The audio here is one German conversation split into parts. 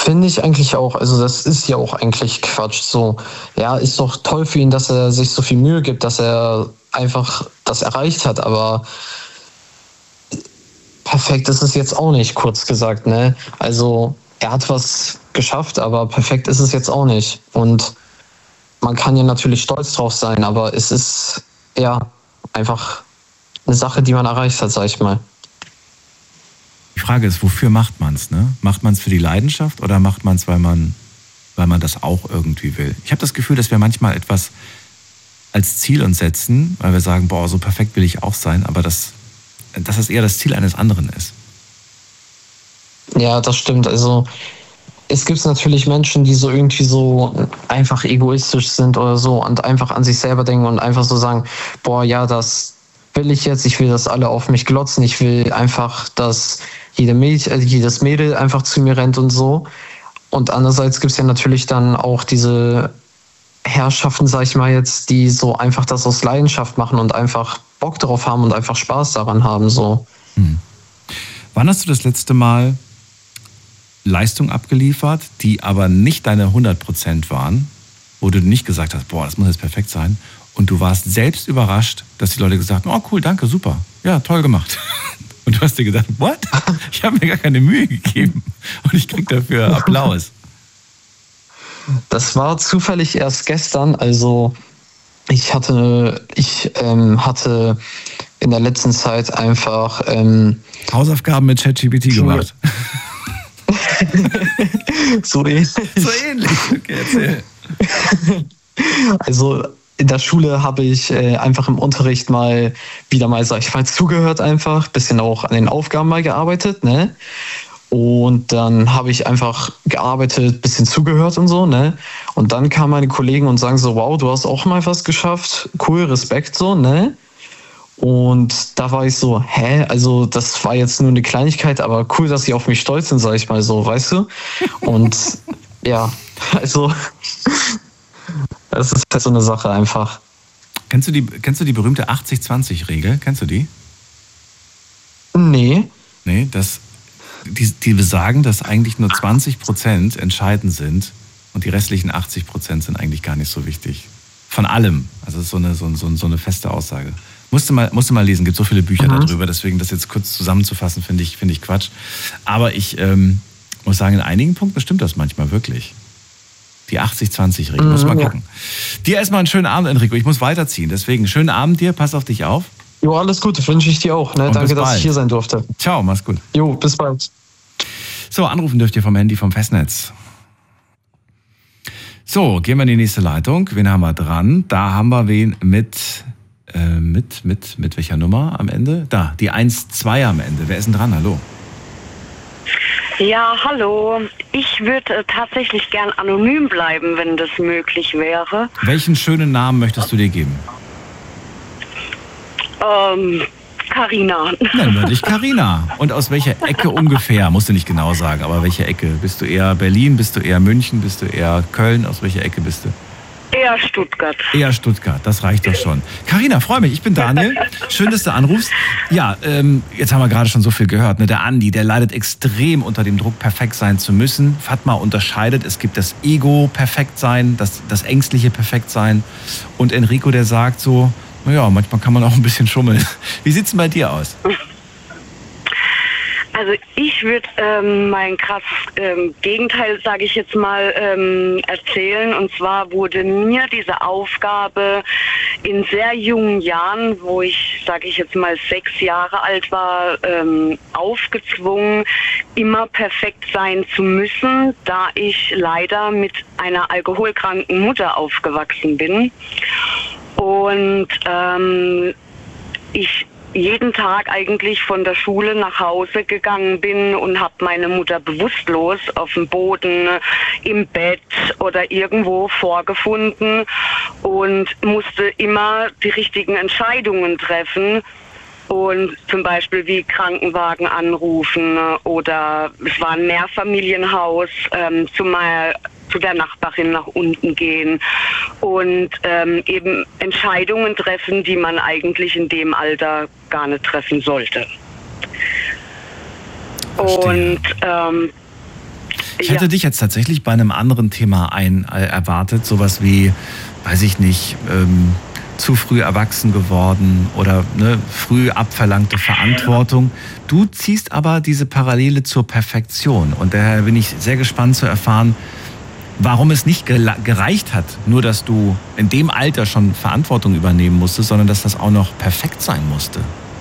Finde ich eigentlich auch. Also das ist ja auch eigentlich Quatsch. So, ja, ist doch toll für ihn, dass er sich so viel Mühe gibt, dass er einfach das erreicht hat. Aber perfekt ist es jetzt auch nicht, kurz gesagt, ne? Also er hat was geschafft, aber perfekt ist es jetzt auch nicht. Und man kann ja natürlich stolz drauf sein, aber es ist ja einfach eine Sache, die man erreicht hat, sag ich mal. Die Frage ist, wofür macht man es? Ne? Macht man es für die Leidenschaft oder macht man es, weil man das auch irgendwie will? Ich habe das Gefühl, dass wir manchmal etwas als Ziel uns setzen, weil wir sagen, boah, so perfekt will ich auch sein, aber dass es eher das Ziel eines anderen ist. Ja, das stimmt. Also es gibt natürlich Menschen, die so irgendwie so einfach egoistisch sind oder so und einfach an sich selber denken und einfach so sagen, boah, ja, das will ich jetzt, ich will, dass alle auf mich glotzen, ich will einfach, dass jedes Mädel einfach zu mir rennt und so. Und andererseits gibt es ja natürlich dann auch diese Herrschaften, sag ich mal jetzt, die so einfach das aus Leidenschaft machen und einfach Bock drauf haben und einfach Spaß daran haben, so. Wann hast du das letzte Mal Leistung abgeliefert, die aber nicht deine 100% waren, wo du nicht gesagt hast, boah, das muss jetzt perfekt sein, und du warst selbst überrascht, dass die Leute gesagt haben, oh cool, danke, super, ja, toll gemacht. Und du hast dir gedacht, what? Ich habe mir gar keine Mühe gegeben und ich krieg dafür Applaus. Das war zufällig erst gestern, also ich hatte in der letzten Zeit einfach Hausaufgaben mit ChatGPT gemacht. So ähnlich. So ähnlich, okay, erzähl. Also in der Schule habe ich einfach im Unterricht wieder mal, sag ich mal, zugehört einfach, bisschen auch an den Aufgaben mal gearbeitet, ne? Und dann habe ich einfach gearbeitet, bisschen zugehört und so, ne? Und dann kamen meine Kollegen und sagen so, wow, du hast auch mal was geschafft, cool, Respekt, so, ne? Und da war ich so, also das war jetzt nur eine Kleinigkeit, aber cool, dass sie auf mich stolz sind, sag ich mal so, weißt du? Und ja, also das ist halt so eine Sache einfach. Kennst du die berühmte 80-20-Regel? Kennst du die? Nee. Nee, die besagen, dass eigentlich nur 20% entscheidend sind und die restlichen 80% sind eigentlich gar nicht so wichtig. Von allem. Also das ist so eine feste Aussage. Musst du mal lesen, gibt so viele Bücher darüber, deswegen das jetzt kurz zusammenzufassen, finde ich Quatsch. Aber ich muss sagen, in einigen Punkten stimmt das manchmal wirklich. Die 80-20-Regel, muss mal gucken. Dir erstmal einen schönen Abend, Enrico. Ich muss weiterziehen, deswegen schönen Abend dir, pass auf dich auf. Jo, alles Gute, wünsche ich dir auch. Ne? Danke, dass ich hier sein durfte. Ciao, mach's gut. Jo, bis bald. So, anrufen dürft ihr vom Handy vom Festnetz. So, gehen wir in die nächste Leitung. Wen haben wir dran? Da haben wir wen mit welcher Nummer am Ende? Da, die 1-2 am Ende. Wer ist denn dran? Hallo. Ja, hallo. Ich würde tatsächlich gern anonym bleiben, wenn das möglich wäre. Welchen schönen Namen möchtest du dir geben? Carina. Nennen wir dich Carina. Und aus welcher Ecke ungefähr? Musst du nicht genau sagen, aber welche Ecke? Bist du eher Berlin? Bist du eher München? Bist du eher Köln? Aus welcher Ecke bist du? Eher Stuttgart. Eher Stuttgart, das reicht doch schon. Carina, freue mich, ich bin Daniel. Schön, dass du anrufst. Ja, jetzt haben wir gerade schon so viel gehört. Ne? Der Andi, der leidet extrem unter dem Druck, perfekt sein zu müssen. Fatma unterscheidet, es gibt das Ego perfekt sein, das ängstliche perfekt sein. Und Enrico, der sagt so, naja, manchmal kann man auch ein bisschen schummeln. Wie sieht's denn bei dir aus? Also ich würde mein krasses Gegenteil, sage ich jetzt mal, erzählen. Und zwar wurde mir diese Aufgabe in sehr jungen Jahren, wo ich, sage ich jetzt mal, 6 Jahre alt war, aufgezwungen, immer perfekt sein zu müssen, da ich leider mit einer alkoholkranken Mutter aufgewachsen bin. Und ich jeden Tag eigentlich von der Schule nach Hause gegangen bin und habe meine Mutter bewusstlos auf dem Boden, im Bett oder irgendwo vorgefunden und musste immer die richtigen Entscheidungen treffen. Und zum Beispiel wie Krankenwagen anrufen oder es war ein Mehrfamilienhaus, zu der Nachbarin nach unten gehen und eben Entscheidungen treffen, die man eigentlich in dem Alter gar nicht treffen sollte. Verstehe. Und Ich hätte dich jetzt tatsächlich bei einem anderen Thema erwartet, sowas wie, weiß ich nicht, zu früh erwachsen geworden oder früh abverlangte Verantwortung. Du ziehst aber diese Parallele zur Perfektion und daher bin ich sehr gespannt zu erfahren, warum es nicht gereicht hat, nur dass du in dem Alter schon Verantwortung übernehmen musstest, sondern dass das auch noch perfekt sein musste.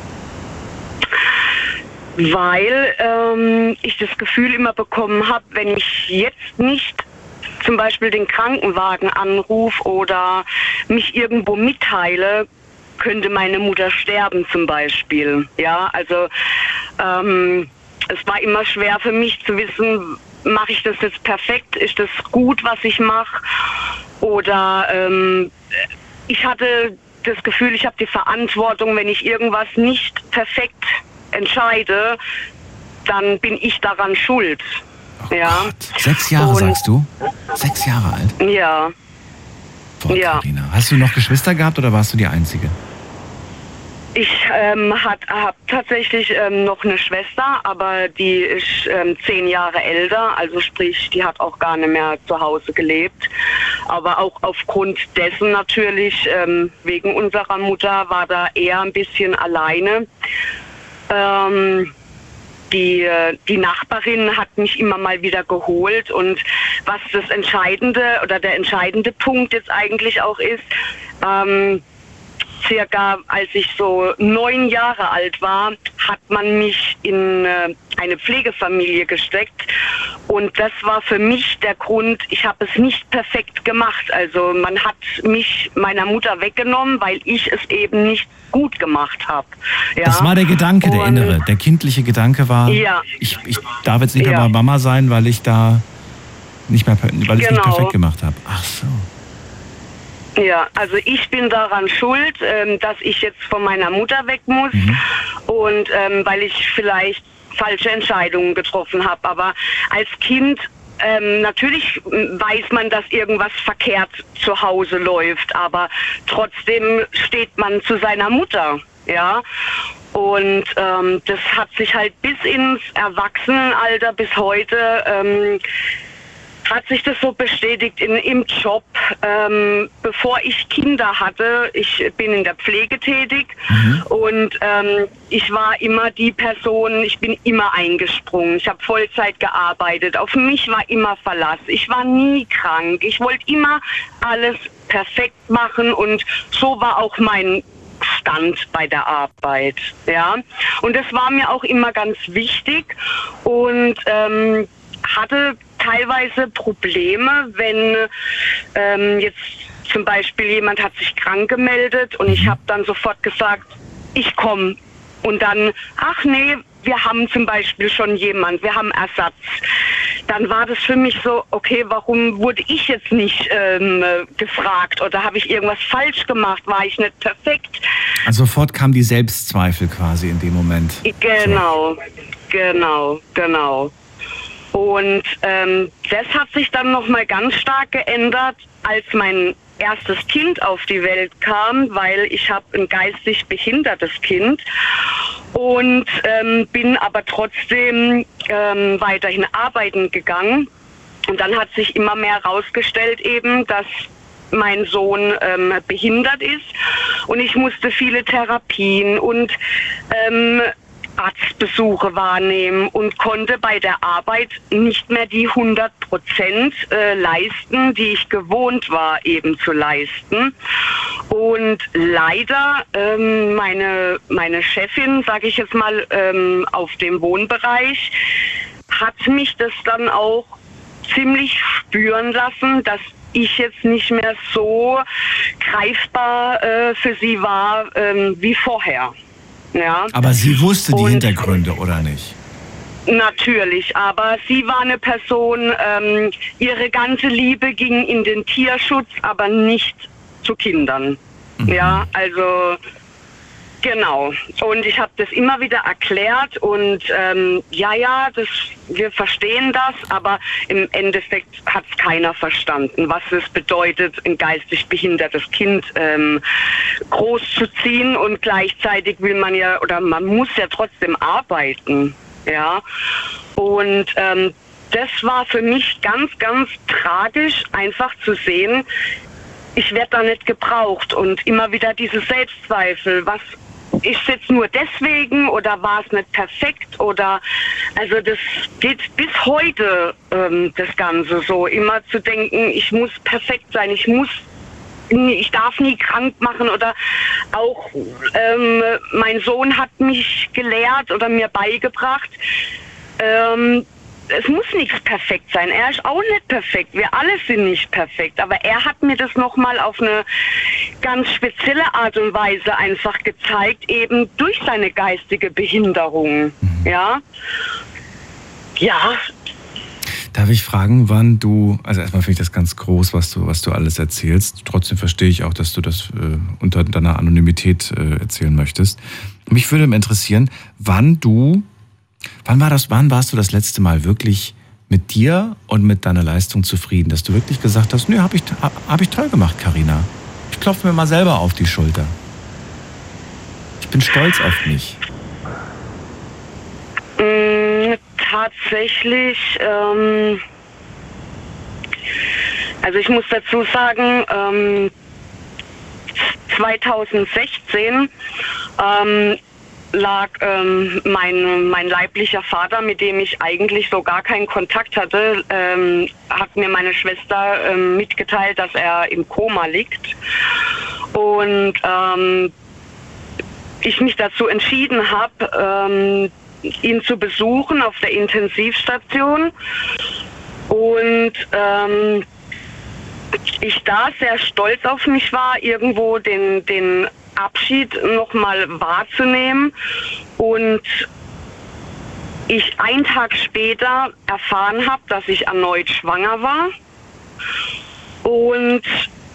Weil ich das Gefühl immer bekommen habe, wenn ich jetzt nicht zum Beispiel den Krankenwagen anrufe oder mich irgendwo mitteile, könnte meine Mutter sterben zum Beispiel. Ja, also es war immer schwer für mich zu wissen, mache ich das jetzt perfekt? Ist das gut, was ich mache? Oder ich hatte das Gefühl, ich habe die Verantwortung, wenn ich irgendwas nicht perfekt entscheide, dann bin ich daran schuld. Oh ja. Gott. 6 Jahre sagst du? 6 Jahre alt? Ja. Boah, ja. Carina. Hast du noch Geschwister gehabt oder warst du die Einzige? Ich habe tatsächlich noch eine Schwester, aber die ist 10 Jahre älter, also sprich, die hat auch gar nicht mehr zu Hause gelebt. Aber auch aufgrund dessen natürlich, wegen unserer Mutter, war da eher ein bisschen alleine. Die Nachbarin hat mich immer mal wieder geholt und was das Entscheidende oder der entscheidende Punkt jetzt eigentlich auch ist, circa als ich so 9 Jahre alt war, hat man mich in eine Pflegefamilie gesteckt und das war für mich der Grund, ich habe es nicht perfekt gemacht. Also man hat mich meiner Mutter weggenommen, weil ich es eben nicht gut gemacht habe. Ja? Das war der Gedanke, der innere, der kindliche Gedanke war, ja. ich darf jetzt nicht mehr bei Mama sein, weil ich da nicht mehr, weil ich es nicht perfekt gemacht habe. Ach so. Ja, also ich bin daran schuld, dass ich jetzt von meiner Mutter weg muss und weil ich vielleicht falsche Entscheidungen getroffen habe. Aber als Kind natürlich weiß man, dass irgendwas verkehrt zu Hause läuft, aber trotzdem steht man zu seiner Mutter, ja. Und das hat sich halt bis ins Erwachsenenalter, bis heute hat sich das so bestätigt im Job. Bevor ich Kinder hatte, ich bin in der Pflege tätig und ich war immer die Person, ich bin immer eingesprungen. Ich habe Vollzeit gearbeitet, auf mich war immer Verlass. Ich war nie krank, ich wollte immer alles perfekt machen und so war auch mein Stand bei der Arbeit. Ja? Und das war mir auch immer ganz wichtig und hatte teilweise Probleme, wenn jetzt zum Beispiel jemand hat sich krank gemeldet und ich habe dann sofort gesagt, ich komme. Und dann, ach nee, wir haben zum Beispiel schon jemand, wir haben Ersatz. Dann war das für mich so, okay, warum wurde ich jetzt nicht gefragt oder habe ich irgendwas falsch gemacht, war ich nicht perfekt? Also sofort kamen die Selbstzweifel quasi in dem Moment. Genau. Und das hat sich dann nochmal ganz stark geändert, als mein erstes Kind auf die Welt kam, weil ich habe ein geistig behindertes Kind und bin aber trotzdem weiterhin arbeiten gegangen. Und dann hat sich immer mehr herausgestellt eben, dass mein Sohn behindert ist und ich musste viele Therapien und Arztbesuche wahrnehmen und konnte bei der Arbeit nicht mehr die 100% leisten, die ich gewohnt war eben zu leisten. Und leider meine Chefin, sage ich jetzt mal, auf dem Wohnbereich, hat mich das dann auch ziemlich spüren lassen, dass ich jetzt nicht mehr so greifbar für sie war wie vorher. Ja. Aber sie wusste die Hintergründe, oder nicht? Natürlich, aber sie war eine Person, ihre ganze Liebe ging in den Tierschutz, aber nicht zu Kindern. Ja, also genau. Und ich habe das immer wieder erklärt und wir verstehen das, aber im Endeffekt hat es keiner verstanden, was es bedeutet, ein geistig behindertes Kind groß zu ziehen und gleichzeitig will man ja oder man muss ja trotzdem arbeiten, ja. Und das war für mich ganz, ganz tragisch, einfach zu sehen, ich werde da nicht gebraucht und immer wieder diese Selbstzweifel, was ist jetzt nur deswegen oder war es nicht perfekt oder, also das geht bis heute, das Ganze so, immer zu denken, ich muss perfekt sein, ich darf nie krank machen oder auch mein Sohn hat mich gelehrt oder mir beigebracht, es muss nichts perfekt sein. Er ist auch nicht perfekt. Wir alle sind nicht perfekt. Aber er hat mir das nochmal auf eine ganz spezielle Art und Weise einfach gezeigt, eben durch seine geistige Behinderung. Ja. Ja. Darf ich fragen, wann du, also erstmal finde ich das ganz groß, was du alles erzählst. Trotzdem verstehe ich auch, dass du das unter deiner Anonymität erzählen möchtest. Mich würde interessieren, wann warst du das letzte Mal wirklich mit dir und mit deiner Leistung zufrieden, dass du wirklich gesagt hast, nö, hab ich toll gemacht, Carina. Ich klopfe mir mal selber auf die Schulter. Ich bin stolz auf mich. Tatsächlich, also ich muss dazu sagen, 2016 lag mein leiblicher Vater, mit dem ich eigentlich so gar keinen Kontakt hatte, hat mir meine Schwester mitgeteilt, dass er im Koma liegt. Und ich mich dazu entschieden habe, ihn zu besuchen auf der Intensivstation. Und ich da sehr stolz auf mich war, irgendwo den Abschied nochmal wahrzunehmen und ich einen Tag später erfahren habe, dass ich erneut schwanger war und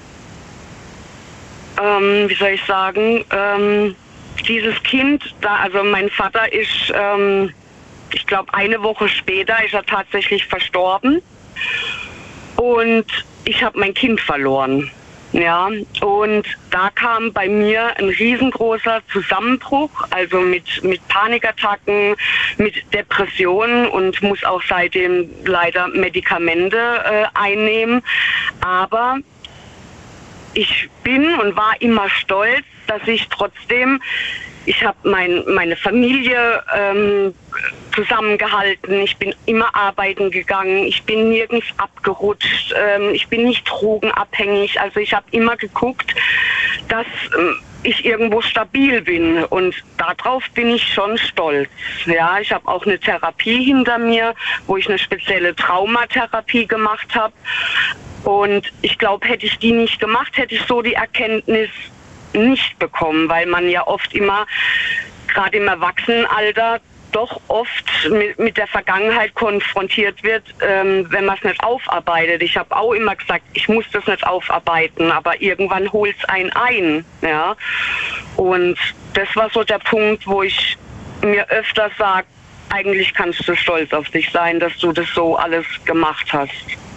wie soll ich sagen, dieses Kind, also mein Vater ist, ich glaube eine Woche später ist er tatsächlich verstorben und ich habe mein Kind verloren. Ja, und da kam bei mir ein riesengroßer Zusammenbruch, also mit Panikattacken, mit Depressionen und muss auch seitdem leider Medikamente einnehmen. Aber ich bin und war immer stolz, dass ich trotzdem, ich habe meine Familie zusammengehalten, ich bin immer arbeiten gegangen, ich bin nirgends abgerutscht, ich bin nicht drogenabhängig, also ich habe immer geguckt, dass ich irgendwo stabil bin und darauf bin ich schon stolz. Ja, ich habe auch eine Therapie hinter mir, wo ich eine spezielle Traumatherapie gemacht habe und ich glaube, hätte ich die nicht gemacht, hätte ich so die Erkenntnis nicht bekommen, weil man ja oft immer, gerade im Erwachsenenalter, doch oft mit der Vergangenheit konfrontiert wird, wenn man es nicht aufarbeitet. Ich habe auch immer gesagt, ich muss das nicht aufarbeiten, aber irgendwann holt es einen ein. Ja? Und das war so der Punkt, wo ich mir öfter sage, eigentlich kannst du stolz auf dich sein, dass du das so alles gemacht hast.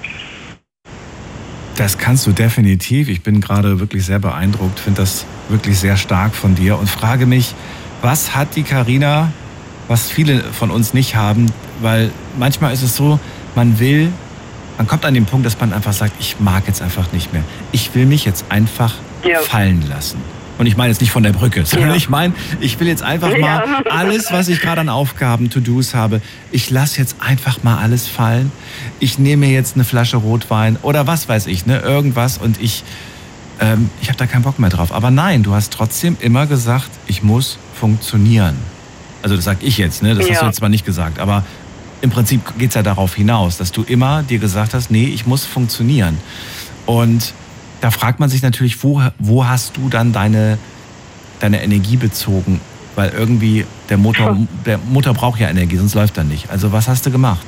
Das kannst du definitiv. Ich bin gerade wirklich sehr beeindruckt, finde das wirklich sehr stark von dir und frage mich, was hat die Carina, was viele von uns nicht haben, weil manchmal ist es so, man kommt an den Punkt, dass man einfach sagt, ich mag jetzt einfach nicht mehr. Ich will mich jetzt einfach fallen lassen. Und ich meine jetzt nicht von der Brücke, sondern ich meine, ich will jetzt einfach mal alles, was ich gerade an Aufgaben, To-Dos habe, ich lasse jetzt einfach mal alles fallen. Ich nehme mir jetzt eine Flasche Rotwein oder was weiß ich, ne, irgendwas und ich habe da keinen Bock mehr drauf. Aber nein, du hast trotzdem immer gesagt, ich muss funktionieren. Also das sag ich jetzt, ne, das hast du jetzt zwar nicht gesagt, aber im Prinzip geht's ja darauf hinaus, dass du immer dir gesagt hast, nee, ich muss funktionieren. Und da fragt man sich natürlich, wo hast du dann deine Energie bezogen? Weil irgendwie der Motor braucht ja Energie, sonst läuft er nicht. Also was hast du gemacht?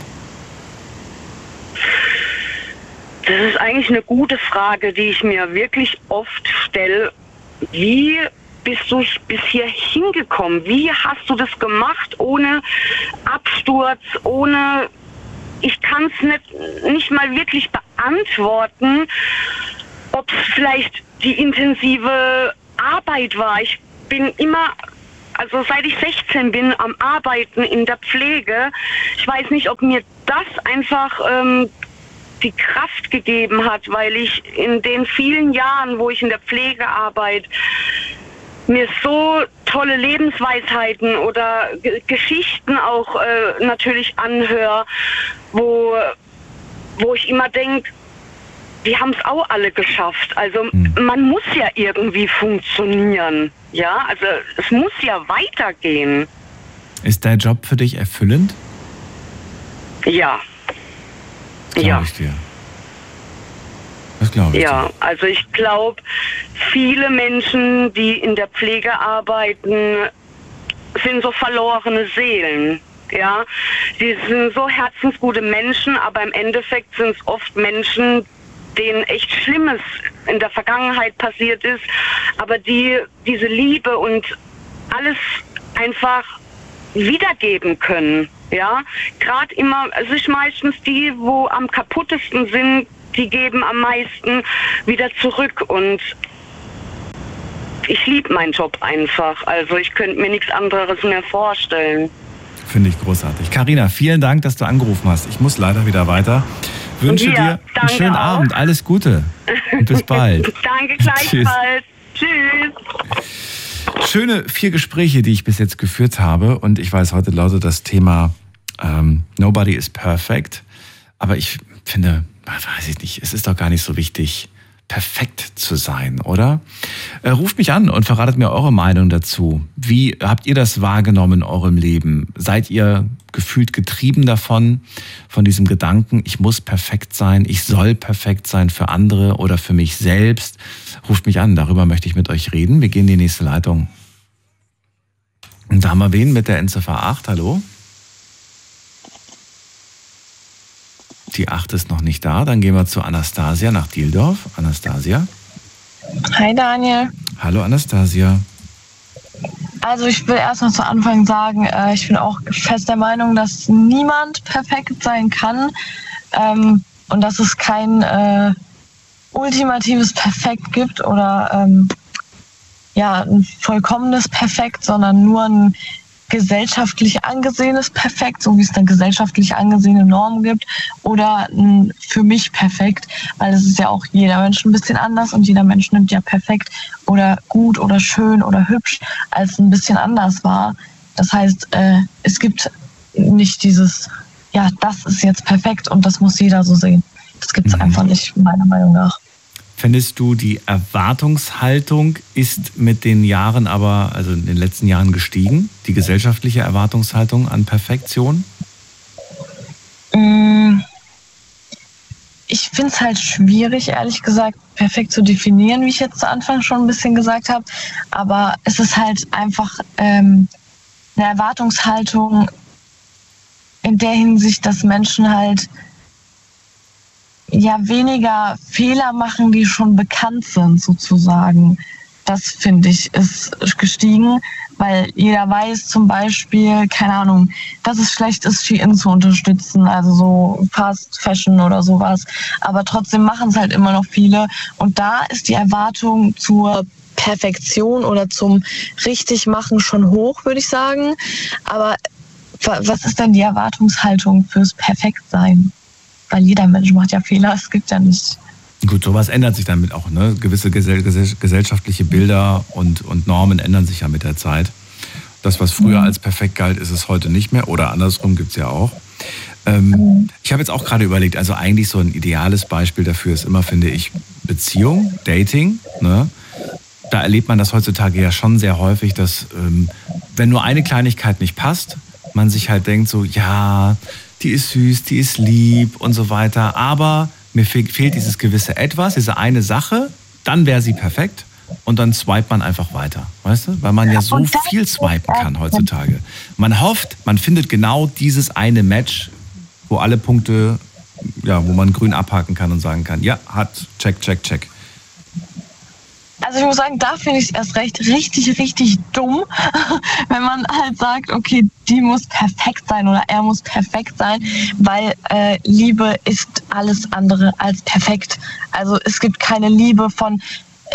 Das ist eigentlich eine gute Frage, die ich mir wirklich oft stelle. Wie bist du bis hier hingekommen? Wie hast du das gemacht ohne Absturz, ohne... Ich kann es nicht mal wirklich beantworten, ob es vielleicht die intensive Arbeit war. Ich bin immer, also seit ich 16 bin, am Arbeiten in der Pflege. Ich weiß nicht, ob mir das einfach die Kraft gegeben hat, weil ich in den vielen Jahren, wo ich in der Pflege arbeite, mir so tolle Lebensweisheiten oder Geschichten auch natürlich anhöre, wo ich immer denke, die haben es auch alle geschafft. Also man muss ja irgendwie funktionieren. Ja, also es muss ja weitergehen. Ist dein Job für dich erfüllend? Ja. Das glaube ich dir. Das glaube ich dir. Ja, also ich glaube, viele Menschen, die in der Pflege arbeiten, sind so verlorene Seelen. Ja, die sind so herzensgute Menschen, aber im Endeffekt sind es oft Menschen, denen echt Schlimmes in der Vergangenheit passiert ist, aber die diese Liebe und alles einfach wiedergeben können. Ja, gerade immer, es ist meistens die, wo am kaputtesten sind, die geben am meisten wieder zurück und ich liebe meinen Job einfach. Also ich könnte mir nichts anderes mehr vorstellen. Finde ich großartig. Carina, vielen Dank, dass du angerufen hast. Ich muss leider wieder weiter. Wünsche dir einen schönen Abend, alles Gute und bis bald. Danke gleichfalls. Tschüss. Schöne 4 Gespräche, die ich bis jetzt geführt habe und ich weiß, heute lautet das Thema Nobody is perfect, aber ich finde, weiß ich nicht, es ist doch gar nicht so wichtig, perfekt zu sein, oder? Ruft mich an und verratet mir eure Meinung dazu. Wie habt ihr das wahrgenommen in eurem Leben? Seid ihr gefühlt getrieben davon, von diesem Gedanken, ich muss perfekt sein, ich soll perfekt sein für andere oder für mich selbst? Ruft mich an, darüber möchte ich mit euch reden. Wir gehen in die nächste Leitung. Und da haben wir wen mit der Endziffer 8, hallo? Die 8 ist noch nicht da. Dann gehen wir zu Anastasia nach Dieldorf. Anastasia. Hi Daniel. Hallo Anastasia. Also ich will erst mal zu Anfang sagen, ich bin auch fest der Meinung, dass niemand perfekt sein kann und dass es kein ultimatives Perfekt gibt oder ein vollkommenes Perfekt, sondern nur ein gesellschaftlich angesehenes Perfekt, so wie es dann gesellschaftlich angesehene Normen gibt, oder ein für mich Perfekt, weil es ist ja auch jeder Mensch ein bisschen anders und jeder Mensch nimmt ja perfekt oder gut oder schön oder hübsch als ein bisschen anders wahr. Das heißt, es gibt nicht dieses, ja, das ist jetzt perfekt und das muss jeder so sehen. Das gibt es einfach nicht, meiner Meinung nach. Findest du, die Erwartungshaltung ist mit den Jahren also in den letzten Jahren gestiegen? Die gesellschaftliche Erwartungshaltung an Perfektion? Ich finde es halt schwierig, ehrlich gesagt, perfekt zu definieren, wie ich jetzt zu Anfang schon ein bisschen gesagt habe. Aber es ist halt einfach eine Erwartungshaltung in der Hinsicht, dass Menschen halt weniger Fehler machen, die schon bekannt sind, sozusagen. Das, finde ich, ist gestiegen, weil jeder weiß zum Beispiel, keine Ahnung, dass es schlecht ist, Shein zu unterstützen, also so Fast Fashion oder sowas. Aber trotzdem machen es halt immer noch viele. Und da ist die Erwartung zur Perfektion oder zum Richtigmachen schon hoch, würde ich sagen. Aber was ist denn die Erwartungshaltung fürs Perfektsein? Weil jeder Mensch macht ja Fehler, es gibt ja nicht. Gut, sowas ändert sich damit auch, ne? Gewisse gesellschaftliche Bilder und Normen ändern sich ja mit der Zeit. Das, was früher als perfekt galt, ist es heute nicht mehr. Oder andersrum gibt es ja auch. Ich habe jetzt auch gerade überlegt, also eigentlich so ein ideales Beispiel dafür ist immer, finde ich, Beziehung, Dating, ne? Da erlebt man das heutzutage ja schon sehr häufig, dass wenn nur eine Kleinigkeit nicht passt, man sich halt denkt so, ja, die ist süß, die ist lieb und so weiter, aber mir fehlt dieses gewisse Etwas, diese eine Sache, dann wäre sie perfekt und dann swipet man einfach weiter, weißt du? Weil man ja so viel swipen kann heutzutage. Man hofft, man findet genau dieses eine Match, wo alle Punkte, ja, wo man grün abhaken kann und sagen kann, ja, hat, check, check, check. Also ich muss sagen, da finde ich es erst recht richtig, richtig dumm, wenn man halt sagt, okay, die muss perfekt sein oder er muss perfekt sein, weil Liebe ist alles andere als perfekt. Also es gibt keine Liebe von,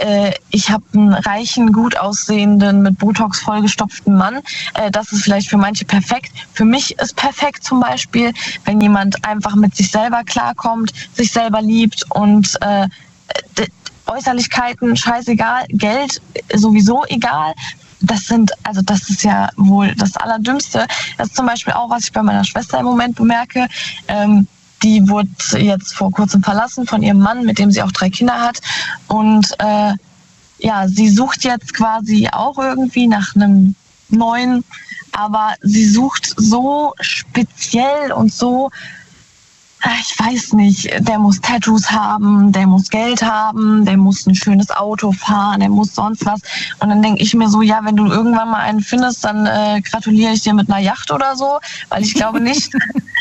ich habe einen reichen, gut aussehenden, mit Botox vollgestopften Mann. Das ist vielleicht für manche perfekt. Für mich ist perfekt zum Beispiel, wenn jemand einfach mit sich selber klarkommt, sich selber liebt und Äußerlichkeiten, scheißegal, Geld sowieso egal. Das ist ja wohl das Allerdümmste. Das ist zum Beispiel auch, was ich bei meiner Schwester im Moment bemerke. Die wurde jetzt vor kurzem verlassen von ihrem Mann, mit dem sie auch 3 Kinder hat. Und sie sucht jetzt quasi auch irgendwie nach einem neuen, aber sie sucht so speziell und so, ich weiß nicht, der muss Tattoos haben, der muss Geld haben, der muss ein schönes Auto fahren, der muss sonst was. Und dann denke ich mir so, ja, wenn du irgendwann mal einen findest, dann gratuliere ich dir mit einer Yacht oder so, weil ich glaube nicht,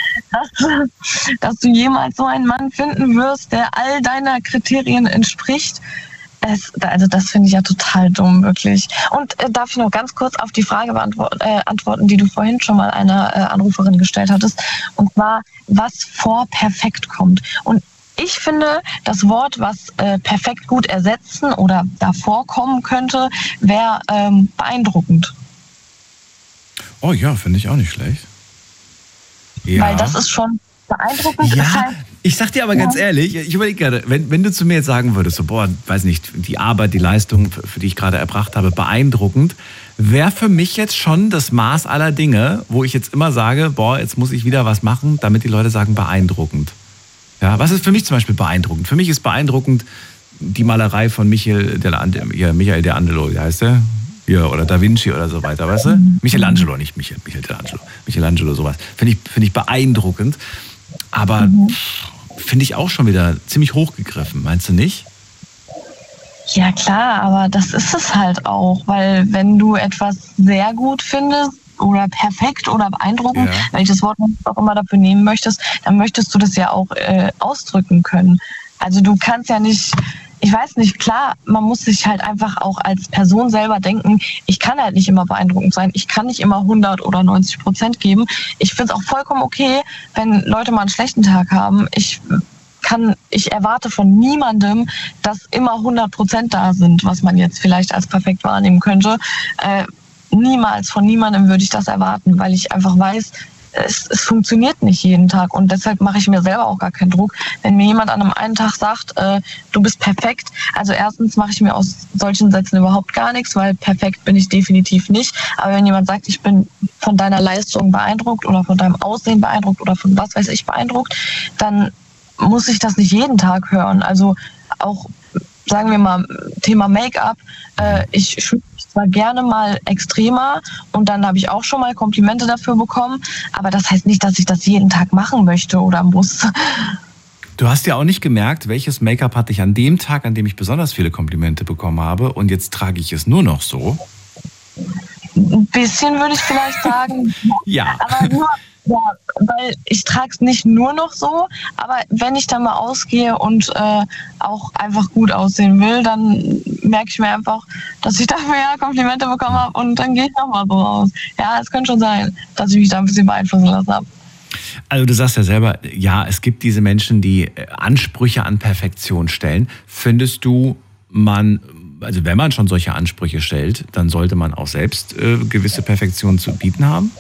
dass du jemals so einen Mann finden wirst, der all deiner Kriterien entspricht. Das finde ich ja total dumm, wirklich. Und darf ich noch ganz kurz auf die Frage antworten, die du vorhin schon mal einer Anruferin gestellt hattest, und zwar, was vor perfekt kommt. Und ich finde, das Wort, was perfekt gut ersetzen oder davor kommen könnte, wäre beeindruckend. Oh ja, finde ich auch nicht schlecht. Ja. Weil das ist schon beeindruckend. Ja, ist halt, ich sag dir aber ganz ehrlich, ich überlege gerade, wenn du zu mir jetzt sagen würdest, so, boah, weiß nicht, die Arbeit, die Leistung, für die ich gerade erbracht habe, beeindruckend, wäre für mich jetzt schon das Maß aller Dinge, wo ich jetzt immer sage, boah, jetzt muss ich wieder was machen, damit die Leute sagen, beeindruckend. Ja, was ist für mich zum Beispiel beeindruckend? Für mich ist beeindruckend die Malerei von Michael D'Angelo, wie heißt der? Ja, oder Da Vinci oder so weiter, weißt du? Michelangelo, nicht Michael D'Angelo. Michelangelo, sowas. Finde ich beeindruckend. Aber finde ich auch schon wieder ziemlich hochgegriffen, meinst du nicht? Ja klar, aber das ist es halt auch, weil wenn du etwas sehr gut findest oder perfekt oder beeindruckend, welches Wort du auch immer dafür nehmen möchtest, dann möchtest du das ja auch ausdrücken können. Also du kannst ja nicht, ich weiß nicht, klar, man muss sich halt einfach auch als Person selber denken, ich kann halt nicht immer beeindruckend sein, ich kann nicht immer 100 oder 90% geben. Ich finde es auch vollkommen okay, wenn Leute mal einen schlechten Tag haben. Ich erwarte von niemandem, dass immer 100% da sind, was man jetzt vielleicht als perfekt wahrnehmen könnte. Niemals von niemandem würde ich das erwarten, weil ich einfach weiß, es funktioniert nicht jeden Tag und deshalb mache ich mir selber auch gar keinen Druck. Wenn mir jemand an einem einen Tag sagt, du bist perfekt, also erstens mache ich mir aus solchen Sätzen überhaupt gar nichts, weil perfekt bin ich definitiv nicht. Aber wenn jemand sagt, ich bin von deiner Leistung beeindruckt oder von deinem Aussehen beeindruckt oder von was weiß ich beeindruckt, dann muss ich das nicht jeden Tag hören. Also auch, sagen wir mal, Thema Make-up, ich schminke mich zwar gerne mal extremer und dann habe ich auch schon mal Komplimente dafür bekommen, aber das heißt nicht, dass ich das jeden Tag machen möchte oder muss. Du hast ja auch nicht gemerkt, welches Make-up hatte ich an dem Tag, an dem ich besonders viele Komplimente bekommen habe und jetzt trage ich es nur noch so? Ein bisschen würde ich vielleicht sagen. Ja. Aber nur, ja, weil ich trage es nicht nur noch so, aber wenn ich dann mal ausgehe und auch einfach gut aussehen will, dann merke ich mir einfach, dass ich dafür ja Komplimente bekommen habe und dann gehe ich nochmal so raus. Ja, es könnte schon sein, dass ich mich da ein bisschen beeinflussen lassen habe. Also du sagst ja selber, ja, es gibt diese Menschen, die Ansprüche an Perfektion stellen. Findest du, also wenn man schon solche Ansprüche stellt, dann sollte man auch selbst gewisse Perfektion zu bieten haben?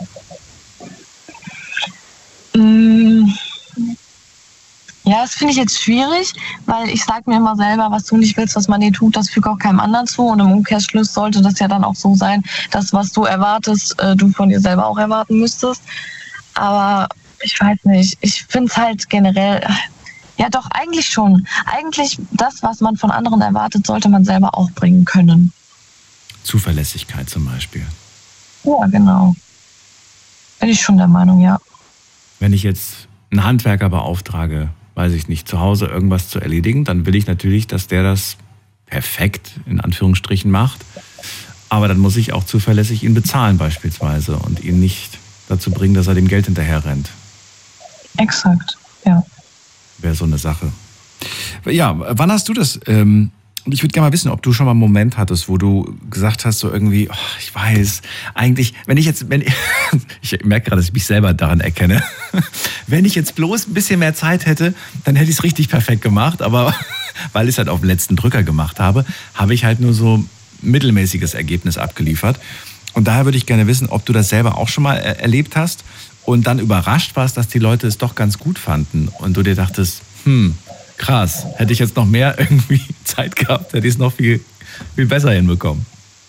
Ja, das finde ich jetzt schwierig, weil ich sage mir immer selber, was du nicht willst, was man dir tut, das füge auch keinem anderen zu. Und im Umkehrschluss sollte das ja dann auch so sein, dass was du erwartest, du von dir selber auch erwarten müsstest. Aber ich weiß nicht, ich finde es halt generell, ja doch, eigentlich schon. Eigentlich das, was man von anderen erwartet, sollte man selber auch bringen können. Zuverlässigkeit zum Beispiel. Ja, genau. Bin ich schon der Meinung, ja. Wenn ich jetzt einen Handwerker beauftrage, weiß ich nicht, zu Hause irgendwas zu erledigen, dann will ich natürlich, dass der das perfekt, in Anführungsstrichen, macht. Aber dann muss ich auch zuverlässig ihn bezahlen beispielsweise und ihn nicht dazu bringen, dass er dem Geld hinterher rennt. Exakt, ja. Wäre so eine Sache. Ja, wann hast du das? Und ich würde gerne mal wissen, ob du schon mal einen Moment hattest, wo du gesagt hast, so irgendwie, oh, ich weiß, eigentlich, ich merke gerade, dass ich mich selber daran erkenne, wenn ich jetzt bloß ein bisschen mehr Zeit hätte, dann hätte ich es richtig perfekt gemacht, aber weil ich es halt auf den letzten Drücker gemacht habe, habe ich halt nur so mittelmäßiges Ergebnis abgeliefert. Und daher würde ich gerne wissen, ob du das selber auch schon mal erlebt hast und dann überrascht warst, dass die Leute es doch ganz gut fanden und du dir dachtest, krass, hätte ich jetzt noch mehr irgendwie Zeit gehabt, hätte ich es noch viel, viel besser hinbekommen.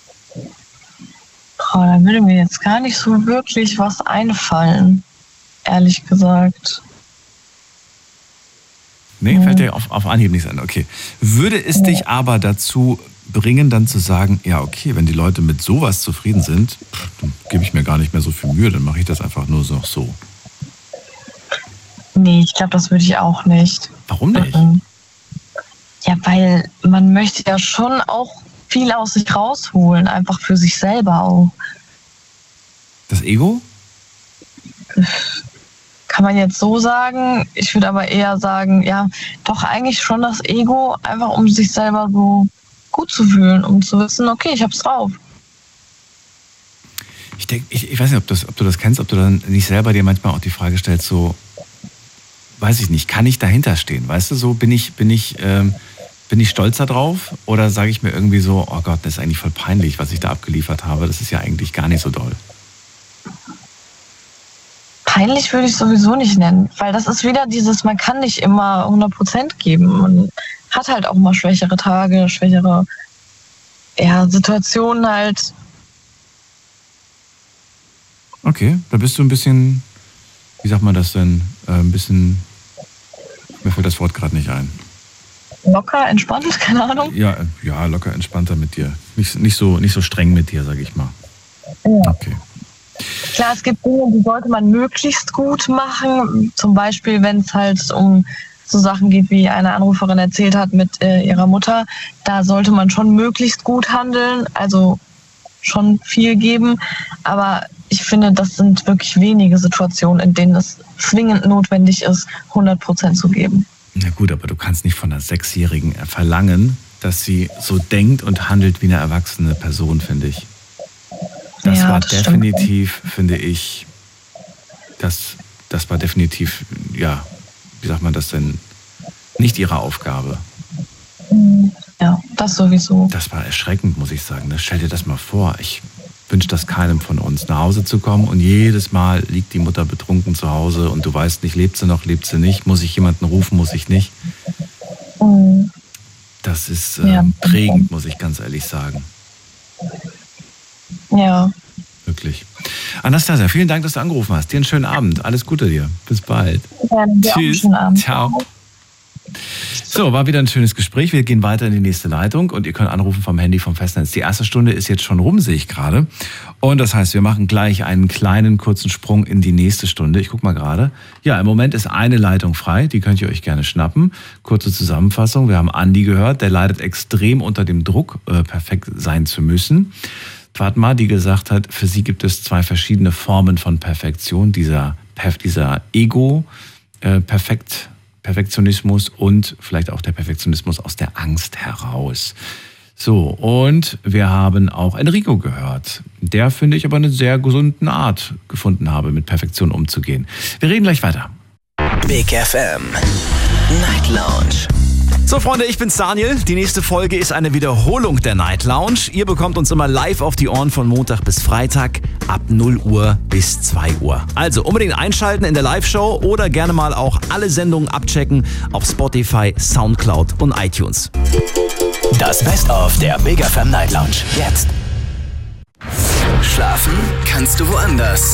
Da würde mir jetzt gar nicht so wirklich was einfallen, ehrlich gesagt. Nee, fällt dir auf Anhieb nichts an. Okay. Würde es dich aber dazu bringen, dann zu sagen, ja okay, wenn die Leute mit sowas zufrieden sind, dann gebe ich mir gar nicht mehr so viel Mühe, dann mache ich das einfach nur noch so. Nee, ich glaube, das würde ich auch nicht. Warum nicht? Ja, weil man möchte ja schon auch viel aus sich rausholen, einfach für sich selber auch. Das Ego? Kann man jetzt so sagen. Ich würde aber eher sagen, ja, doch eigentlich schon das Ego, einfach um sich selber so gut zu fühlen, um zu wissen, okay, ich hab's drauf. Ich denke, ich weiß nicht, ob du das kennst, ob du dann nicht selber dir manchmal auch die Frage stellst, so, weiß ich nicht, kann ich dahinter stehen? Weißt du, so bin ich stolz darauf oder sage ich mir irgendwie so, oh Gott, das ist eigentlich voll peinlich, was ich da abgeliefert habe, das ist ja eigentlich gar nicht so doll. Peinlich würde ich sowieso nicht nennen, weil das ist wieder dieses, man kann nicht immer 100% geben. Man hat halt auch mal schwächere Tage, schwächere Situationen halt. Okay, da bist du ein bisschen, wie sagt man das denn, ein bisschen, mir fällt das Wort gerade nicht ein. Locker, entspannt, keine Ahnung. Ja, locker, entspannter mit dir. Nicht so streng mit dir, sage ich mal. Ja. Okay. Klar, es gibt Dinge, die sollte man möglichst gut machen. Zum Beispiel, wenn es halt um so Sachen geht, wie eine Anruferin erzählt hat mit ihrer Mutter. Da sollte man schon möglichst gut handeln, also schon viel geben. Aber ich finde, das sind wirklich wenige Situationen, in denen es zwingend notwendig ist, 100% zu geben. Na gut, aber du kannst nicht von einer 6-Jährigen verlangen, dass sie so denkt und handelt wie eine erwachsene Person, finde ich. Das war definitiv, finde ich, das war definitiv, ja, wie sagt man das denn, nicht ihre Aufgabe. Ja, das sowieso. Das war erschreckend, muss ich sagen. Stell dir das mal vor. Ich wünsche das keinem von uns, nach Hause zu kommen und jedes Mal liegt die Mutter betrunken zu Hause und du weißt nicht, lebt sie noch, lebt sie nicht, muss ich jemanden rufen, muss ich nicht. Das ist prägend, muss ich ganz ehrlich sagen. Ja. Wirklich. Anastasia, vielen Dank, dass du angerufen hast. Dir einen schönen Abend. Alles Gute dir. Bis bald. Ja, tschüss. Ciao. So, war wieder ein schönes Gespräch. Wir gehen weiter in die nächste Leitung und ihr könnt anrufen vom Handy vom Festnetz. Die erste Stunde ist jetzt schon rum, sehe ich gerade. Und das heißt, wir machen gleich einen kleinen, kurzen Sprung in die nächste Stunde. Ich gucke mal gerade. Ja, im Moment ist eine Leitung frei. Die könnt ihr euch gerne schnappen. Kurze Zusammenfassung. Wir haben Andi gehört. Der leidet extrem unter dem Druck, perfekt sein zu müssen. Fatma, die gesagt hat, für sie gibt es 2 verschiedene Formen von Perfektion. Dieser Ego, Perfektionismus und vielleicht auch der Perfektionismus aus der Angst heraus. So, und wir haben auch Enrico gehört. Der, finde ich, aber eine sehr gesunde Art gefunden habe, mit Perfektion umzugehen. Wir reden gleich weiter. Big FM Night Lounge. So Freunde, ich bin's Daniel. Die nächste Folge ist eine Wiederholung der Night Lounge. Ihr bekommt uns immer live auf die Ohren von Montag bis Freitag ab 0 Uhr bis 2 Uhr. Also unbedingt einschalten in der Live-Show oder gerne mal auch alle Sendungen abchecken auf Spotify, Soundcloud und iTunes. Das Best-of der Big FM Night Lounge. Jetzt. Schlafen kannst du woanders.